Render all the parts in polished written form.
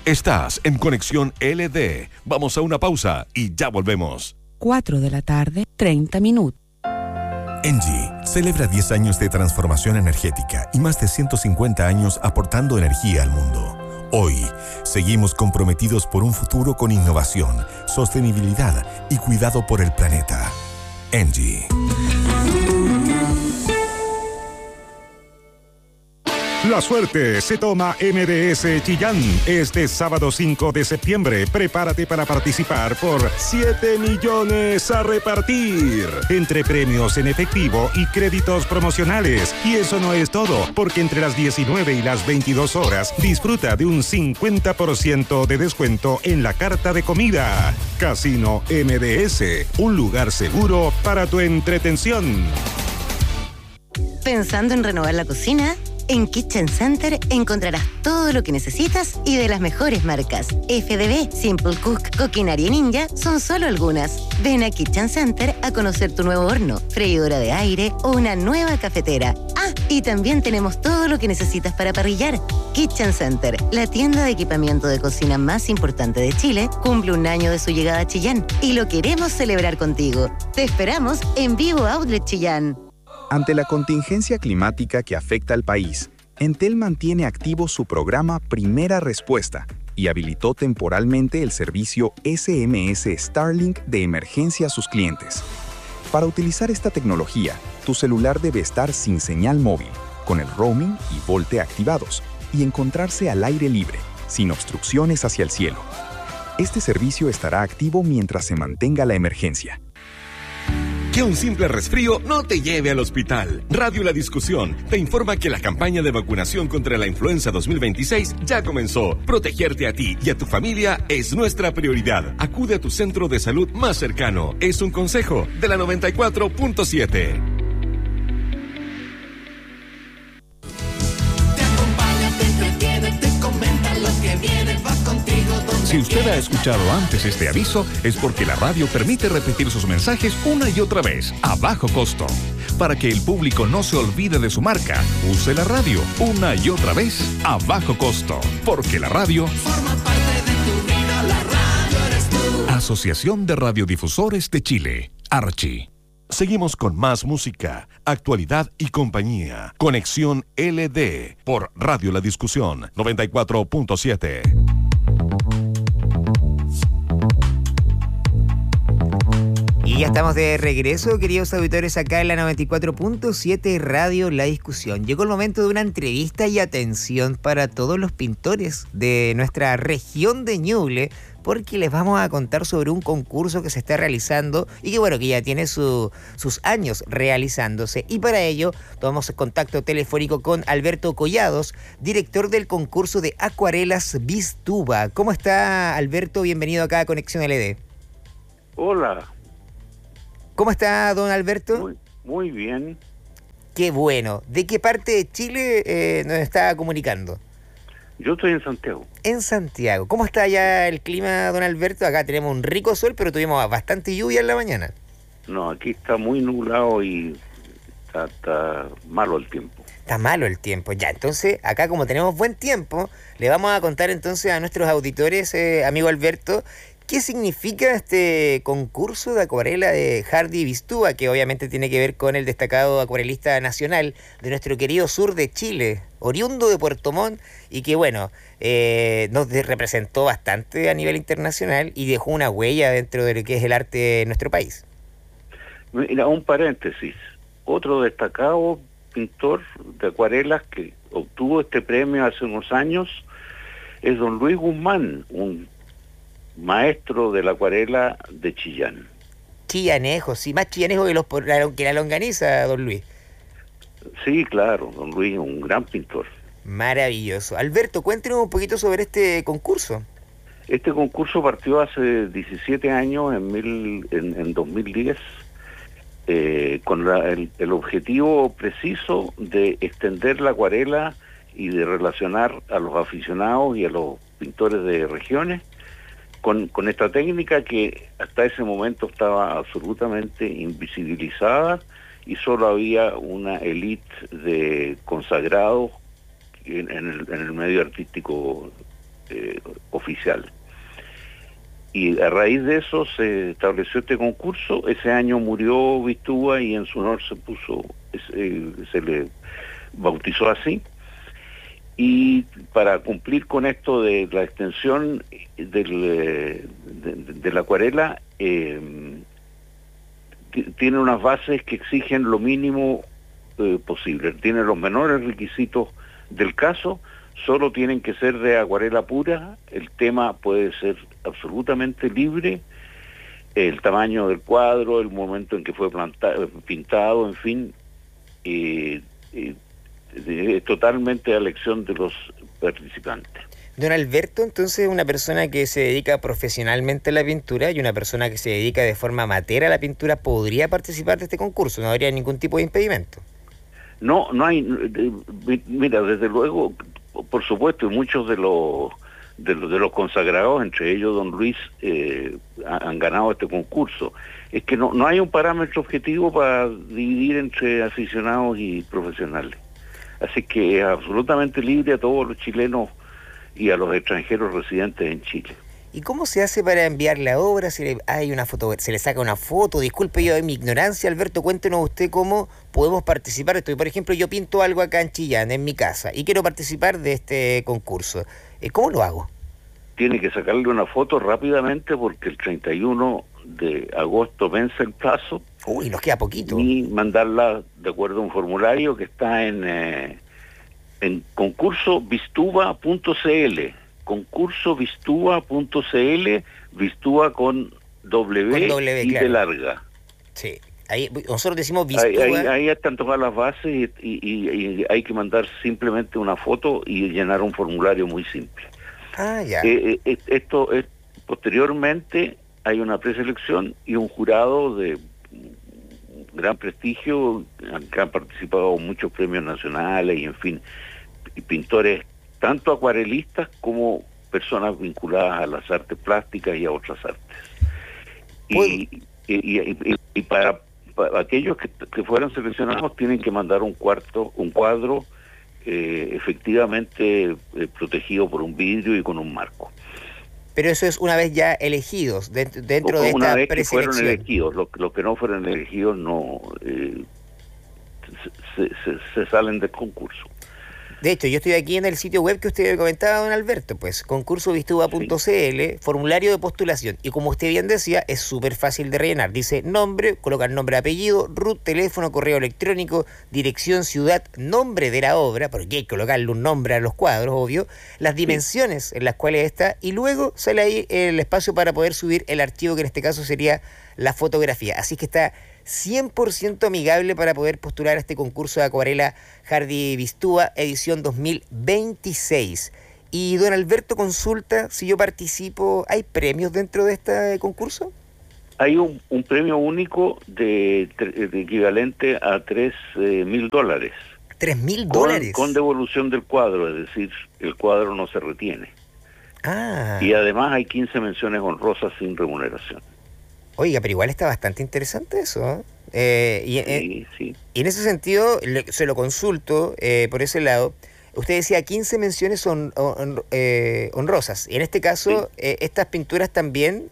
Estás en Conexión LD. Vamos a una pausa y ya volvemos. 4 de la tarde, 30 minutos. ENGIE celebra 10 años de transformación energética y más de 150 años aportando energía al mundo. Hoy, seguimos comprometidos por un futuro con innovación, sostenibilidad y cuidado por el planeta. ENGIE. La suerte se toma MDS Chillán. Este sábado 5 de septiembre, prepárate para participar por 7 millones a repartir. Entre premios en efectivo y créditos promocionales. Y eso no es todo, porque entre las 19 y las 22 horas, disfruta de un 50% de descuento en la carta de comida. Casino MDS, un lugar seguro para tu entretención. ¿Pensando en renovar la cocina? En Kitchen Center encontrarás todo lo que necesitas y de las mejores marcas. FDB, Simple Cook, Coquinaria y Ninja son solo algunas. Ven a Kitchen Center a conocer tu nuevo horno, freidora de aire o una nueva cafetera. Ah, y también tenemos todo lo que necesitas para parrillar. Kitchen Center, la tienda de equipamiento de cocina más importante de Chile, cumple un año de su llegada a Chillán y lo queremos celebrar contigo. Te esperamos en Vivo Outlet Chillán. Ante la contingencia climática que afecta al país, Entel mantiene activo su programa Primera Respuesta y habilitó temporalmente el servicio SMS Starlink de emergencia a sus clientes. Para utilizar esta tecnología, tu celular debe estar sin señal móvil, con el roaming y VoLTE activados, y encontrarse al aire libre, sin obstrucciones hacia el cielo. Este servicio estará activo mientras se mantenga la emergencia. Que un simple resfrío no te lleve al hospital. Radio La Discusión te informa que la campaña de vacunación contra la influenza 2026 ya comenzó. Protegerte a ti y a tu familia es nuestra prioridad. Acude a tu centro de salud más cercano. Es un consejo de la 94.7. Si usted ha escuchado antes este aviso, es porque la radio permite repetir sus mensajes una y otra vez, a bajo costo. Para que el público no se olvide de su marca, use la radio una y otra vez, a bajo costo. Porque la radio forma parte de tu vida, la radio eres tú. Asociación de Radiodifusores de Chile, Archi. Seguimos con más música, actualidad y compañía. Conexión LD por Radio La Discusión 94.7. Y ya estamos de regreso, queridos auditores, acá en la 94.7 Radio La Discusión. Llegó el momento de una entrevista y atención para todos los pintores de nuestra región de Ñuble, porque les vamos a contar sobre un concurso que se está realizando y que bueno, que ya tiene sus años realizándose. Y para ello tomamos contacto telefónico con Alberto Collados, director del concurso de acuarelas Vistuba. ¿Cómo está, Alberto? Bienvenido acá a Conexión LD. Hola. ¿Cómo está, don Alberto? Muy bien. Qué bueno. ¿De qué parte de Chile nos está comunicando? Yo estoy en Santiago. En Santiago. ¿Cómo está allá el clima, don Alberto? Acá tenemos un rico sol, pero tuvimos bastante lluvia en la mañana. No, aquí está muy nublado y está malo el tiempo. Está malo el tiempo. Ya, entonces, acá como tenemos buen tiempo, le vamos a contar entonces a nuestros auditores, amigo Alberto, ¿qué significa este concurso de acuarela de Hardy Vistuba, que obviamente tiene que ver con el destacado acuarelista nacional de nuestro querido sur de Chile, oriundo de Puerto Montt, y que bueno, nos representó bastante a nivel internacional y dejó una huella dentro de lo que es el arte de nuestro país? Mira, un paréntesis. Otro destacado pintor de acuarelas que obtuvo este premio hace unos años es don Luis Guzmán, un maestro de la acuarela de Chillán. Chillanejo, sí, más chillanejo que la longaniza, don Luis. Sí, claro, don Luis, un gran pintor. Maravilloso. Alberto, cuéntenos un poquito sobre este concurso. Este concurso partió hace 17 años, en 2010, con el objetivo preciso de extender la acuarela y de relacionar a los aficionados y a los pintores de regiones con esta técnica que hasta ese momento estaba absolutamente invisibilizada y solo había una élite de consagrados en el medio artístico oficial. Y a raíz de eso se estableció este concurso. Ese año murió Vistúa y en su honor se le bautizó así. Y para cumplir con esto de la extensión de la acuarela, tiene unas bases que exigen lo mínimo posible. Tiene los menores requisitos del caso, solo tienen que ser de acuarela pura, el tema puede ser absolutamente libre, el tamaño del cuadro, el momento en que fue pintado, en fin, totalmente a elección de los participantes. Don Alberto, entonces, una persona que se dedica profesionalmente a la pintura y una persona que se dedica de forma amateur a la pintura podría participar de este concurso, no habría ningún tipo de impedimento. No hay, mira, desde luego, por supuesto, muchos de los consagrados, entre ellos don Luis, han ganado este concurso. Es que no hay un parámetro objetivo para dividir entre aficionados y profesionales. Así que es absolutamente libre a todos los chilenos y a los extranjeros residentes en Chile. ¿Y cómo se hace para enviar la obra? ¿Se le saca una foto? Disculpe yo de mi ignorancia, Alberto, cuéntenos usted cómo podemos participar de esto. Por ejemplo, yo pinto algo acá en Chillán, en mi casa, y quiero participar de este concurso. ¿Cómo lo hago? Tiene que sacarle una foto rápidamente porque el 31 de agosto vence el plazo. Uy, nos queda poquito. Y mandarla de acuerdo a un formulario que está en concursovistuba.cl. concursovistuba.cl, Vistúa con W y claro. de larga. Sí, ahí nosotros decimos Vistúa. Ahí están todas las bases y hay que mandar simplemente una foto y llenar un formulario muy simple. Ah, ya. Esto es, posteriormente hay una preselección y un jurado de gran prestigio, que han participado en muchos premios nacionales y en fin, y pintores tanto acuarelistas como personas vinculadas a las artes plásticas y a otras artes. Y para aquellos que fueran seleccionados tienen que mandar un cuadro efectivamente protegido por un vidrio y con un marco. Pero eso es una vez ya elegidos, dentro de esta preselección. Una vez que fueron elegidos, los que no fueron elegidos no se salen del concurso. De hecho, yo estoy aquí en el sitio web que usted comentaba, don Alberto, pues concursovistuba.cl, sí. Formulario de postulación. Y como usted bien decía, es súper fácil de rellenar. Dice nombre, coloca el nombre, apellido, RUT, teléfono, correo electrónico, dirección, ciudad, nombre de la obra, porque hay que colocarle un nombre a los cuadros, obvio, las dimensiones en las cuales está, y luego sale ahí el espacio para poder subir el archivo, que en este caso sería la fotografía. Así que está 100% amigable para poder postular a este concurso de acuarela Hardy Vistúa, edición 2026. Y don Alberto, consulta, si yo participo, ¿hay premios dentro de este concurso? Hay un premio único de equivalente a $3,000. $3,000. Con devolución del cuadro, es decir, el cuadro no se retiene. Ah. Y además hay 15 menciones honrosas sin remuneración. Oiga, pero igual está bastante interesante eso, ¿eh? Sí. Y en ese sentido, se lo consulto por ese lado. Usted decía 15 menciones honrosas. Y en este caso, sí. Estas pinturas también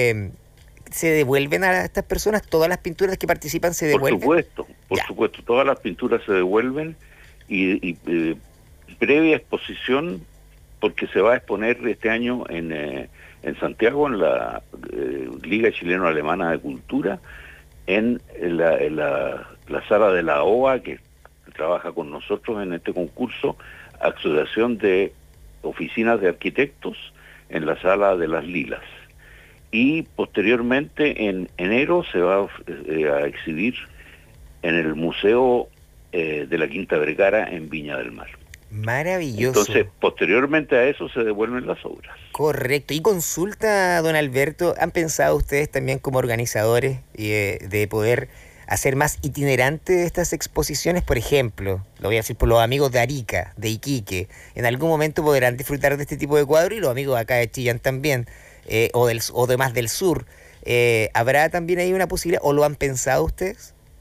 se devuelven a estas personas. ¿Todas las pinturas que participan se devuelven? Por supuesto. Todas las pinturas se devuelven y previa exposición, porque se va a exponer este año en Santiago, en la Liga Chileno-Alemana de Cultura, en la sala de la OA, que trabaja con nosotros en este concurso, Asociación de Oficinas de Arquitectos, en la sala de las Lilas. Y posteriormente, en enero, se va a exhibir en el Museo de la Quinta Vergara, en Viña del Mar. Maravilloso. Entonces, posteriormente a eso se devuelven las obras. Correcto. Y consulta, don Alberto, ¿han pensado ustedes también como organizadores de poder hacer más itinerante estas exposiciones? Por ejemplo, lo voy a decir por los amigos de Arica, de Iquique, en algún momento podrán disfrutar de este tipo de cuadro, y los amigos acá de Chillán también, o demás del sur. ¿Habrá también ahí una posibilidad, o lo han pensado ustedes?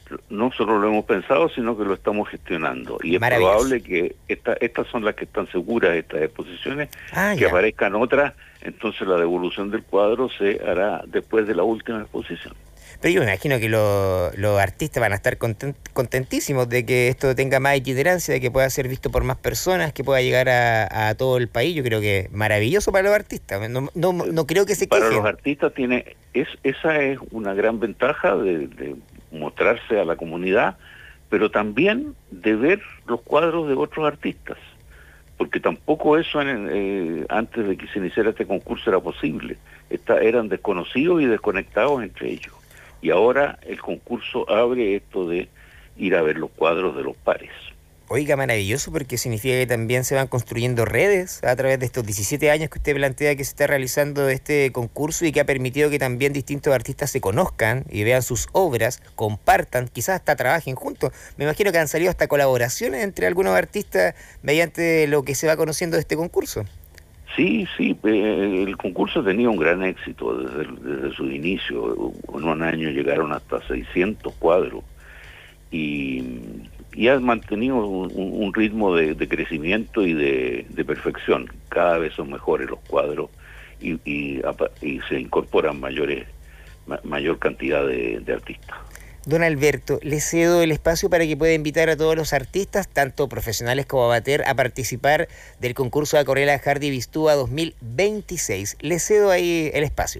No solo lo hemos pensado, sino que lo estamos gestionando. Y es probable que estas son las que están seguras, estas exposiciones, que aparezcan otras, entonces la devolución del cuadro se hará después de la última exposición. Pero yo me imagino que los artistas van a estar contentísimos de que esto tenga más itinerancia, de que pueda ser visto por más personas, que pueda llegar a todo el país. Yo creo que es maravilloso para los artistas. No creo que se quejen. Para los artistas esa es una gran ventaja de mostrarse a la comunidad, pero también de ver los cuadros de otros artistas. Porque tampoco eso antes de que se iniciara este concurso era posible. Eran desconocidos y desconectados entre ellos. Y ahora el concurso abre esto de ir a ver los cuadros de los pares. Oiga, maravilloso, porque significa que también se van construyendo redes a través de estos 17 años que usted plantea que se está realizando este concurso y que ha permitido que también distintos artistas se conozcan y vean sus obras, compartan, quizás hasta trabajen juntos. Me imagino que han salido hasta colaboraciones entre algunos artistas mediante lo que se va conociendo de este concurso. Sí, el concurso ha tenido un gran éxito desde su inicio. En un año llegaron hasta 600 cuadros y ha mantenido un ritmo de crecimiento y de perfección. Cada vez son mejores los cuadros y se incorporan mayor cantidad de artistas. Don Alberto, le cedo el espacio para que pueda invitar a todos los artistas, tanto profesionales como amateur, a participar del concurso de acuarela Hardy Bistúa 2026. Le cedo ahí el espacio.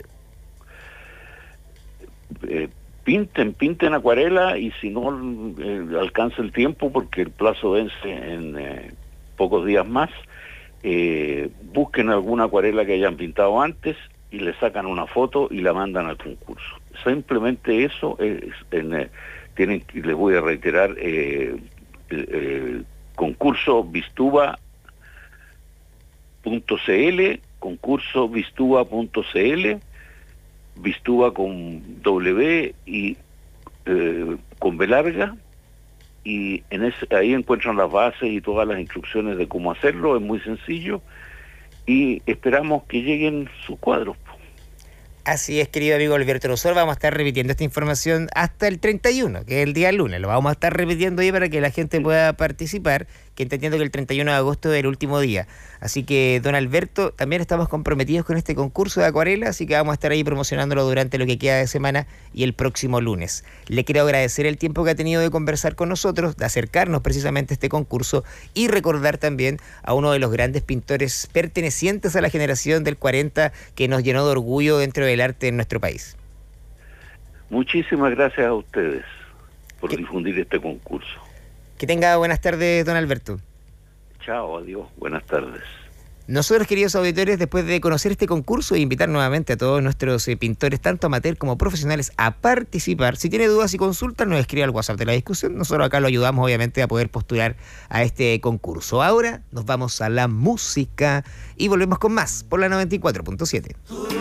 Pinten acuarela y si no alcanza el tiempo, porque el plazo vence en pocos días más, busquen alguna acuarela que hayan pintado antes y le sacan una foto y la mandan al concurso. Simplemente eso tienen, les voy a reiterar, concurso Bistúa.cl, concurso Bistúa.cl, Bistúa con W y con B larga, y ahí encuentran las bases y todas las instrucciones de cómo hacerlo. Es muy sencillo y esperamos que lleguen sus cuadros. Así es, querido amigo Alberto Rosor, vamos a estar repitiendo esta información hasta el 31, que es el día lunes. Lo vamos a estar repitiendo ahí para que la gente pueda participar, que entendiendo que el 31 de agosto es el último día. Así que, don Alberto, también estamos comprometidos con este concurso de acuarela, así que vamos a estar ahí promocionándolo durante lo que queda de semana y el próximo lunes. Le quiero agradecer el tiempo que ha tenido de conversar con nosotros, de acercarnos precisamente a este concurso y recordar también a uno de los grandes pintores pertenecientes a la generación del 40 que nos llenó de orgullo dentro del arte en nuestro país. Muchísimas gracias a ustedes por difundir este concurso. Que tenga buenas tardes, don Alberto. Chao, adiós, buenas tardes. Nosotros, queridos auditores, después de conocer este concurso e invitar nuevamente a todos nuestros pintores, tanto amateur como profesionales, a participar, si tiene dudas y consultas, nos escribe al WhatsApp de la discusión. Nosotros acá lo ayudamos, obviamente, a poder postular a este concurso. Ahora nos vamos a la música y volvemos con más por la 94.7.